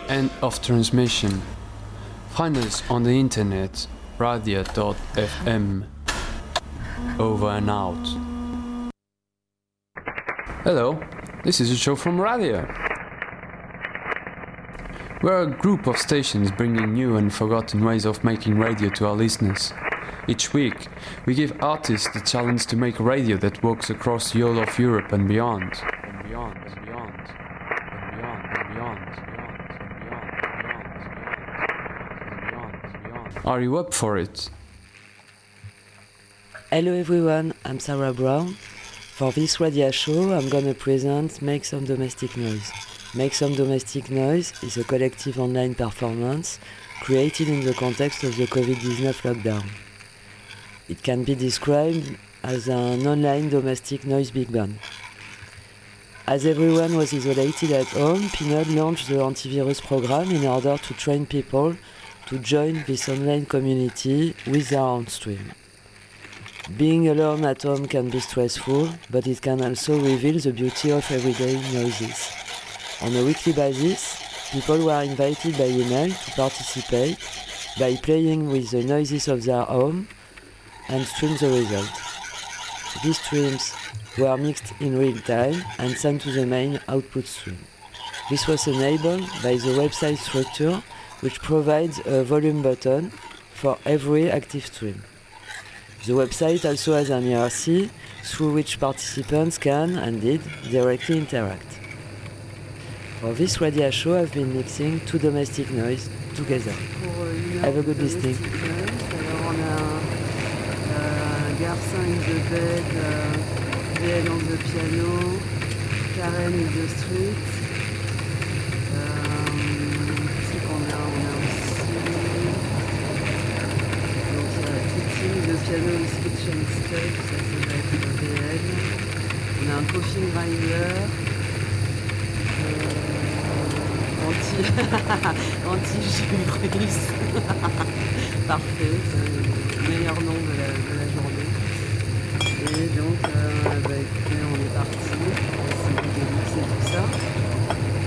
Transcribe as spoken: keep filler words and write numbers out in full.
End of transmission. Find us on the internet, radia dot f m. Over and out. Hello, this is a show from Radia. We're a group of stations bringing new and forgotten ways of making radio to our listeners. Each week, we give artists the challenge to make radio that walks across the whole of Europe and beyond. And beyond, and beyond, and beyond, and beyond, and beyond, and beyond. Are you up for it? Hello everyone, I'm Sarah Brown. For this radio show, I'm gonna present Make Some Domestic Noise. Make Some Domestic Noise is a collective online performance created in the context of the covid nineteen lockdown. It can be described as an online domestic noise big band. As everyone was isolated at home, Pinode launched the antivirus program in order to train people to join this online community with their own stream. Being alone at home can be stressful, but it can also reveal the beauty of everyday noises. On a weekly basis, people were invited by email to participate by playing with the noises of their home and stream the result. These streams were mixed in real time and sent to the main output stream. This was enabled by the website structure, which provides a volume button for every active stream. The website also has an I R C through which participants can, and did, directly interact. For this radio show, I've been mixing two domestic noise together. Have a good listening. Alors on a euh, Garcin in the bed, euh, V L on the piano, Karen in the street. Euh, Qu'est-ce qu'on a On a aussi donc euh, Kitty, le piano is kitchen stuff, ça ça va être V L. On a un coffin grinder. Anti, anti-Jubris. Parfait, c'est le meilleur nom de la, de la journée. Et donc, euh,